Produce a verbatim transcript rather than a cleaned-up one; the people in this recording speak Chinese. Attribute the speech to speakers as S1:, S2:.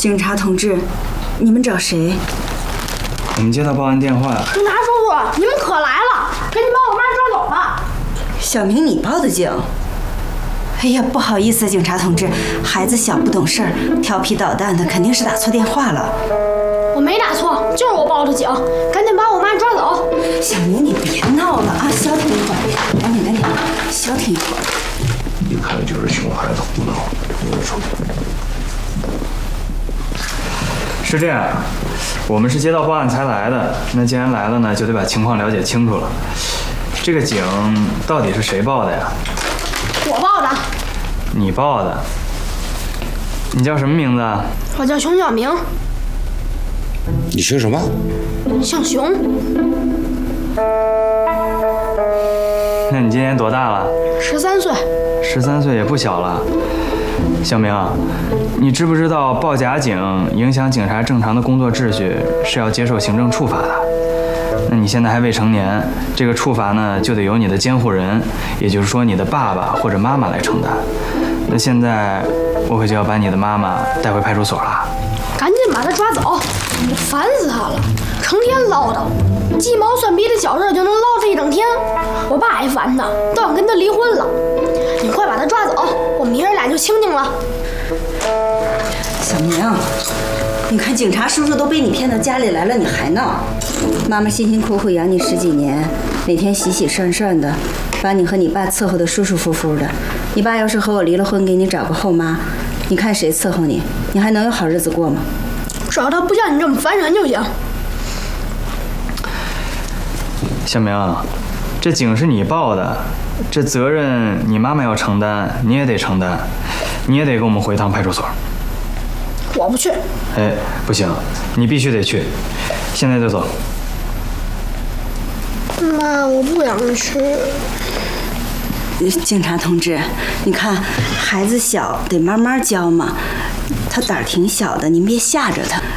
S1: 警察同志，你们找谁？
S2: 我们接到报案电话。
S3: 警察叔叔，你们可来了，赶紧把我妈抓走吧。
S1: 小明，你报的警？哎呀，不好意思，警察同志，孩子小不懂事儿，调皮捣蛋的，肯定是打错电话了。
S3: 我没打错，就是我报的警，赶紧把我妈抓走。
S1: 小明，你别闹了啊，消停一会儿，赶紧赶紧，消停一会儿。
S4: 一看就是熊孩子胡闹，你说。
S2: 是这样，我们是接到报案才来的。那既然来了呢，就得把情况了解清楚了。这个警到底是谁报的呀？
S3: 我报的。
S2: 你报的？你叫什么名字啊？
S3: 我叫熊小明。
S4: 你姓什么？
S3: 姓熊。
S2: 那你今年多大了？
S3: 十三岁。
S2: 十三岁也不小了。小明，你知不知道报假警影响警察正常的工作秩序是要接受行政处罚的？那你现在还未成年，这个处罚呢就得由你的监护人，也就是说你的爸爸或者妈妈来承担。那现在我可就要把你的妈妈带回派出所了。
S3: 赶紧把他抓走，烦死他了，成天唠叨，鸡毛蒜皮的小事就能唠叨一整天。我爸还烦他，都想跟他离婚了。你快把他抓走，我们爷儿俩就清静了。
S1: 小明，你看警察叔叔都被你骗到家里来了，你还闹？妈妈辛辛苦苦养你十几年，每天洗洗涮涮的，把你和你爸伺候得舒舒服服的。你爸要是和我离了婚，给你找个后妈，你看谁伺候你？你还能有好日子过吗？
S3: 只要他不像你这么烦人就行。
S2: 小明，这警是你报的，这责任你妈妈要承担，你也得承担，你也得跟我们回趟派出所。
S3: 我不去。
S2: 哎，不行，你必须得去，现在就走。
S3: 妈，我不想去。
S1: 警察同志，你看孩子小，得慢慢教嘛，他胆儿挺小的，您别吓着他。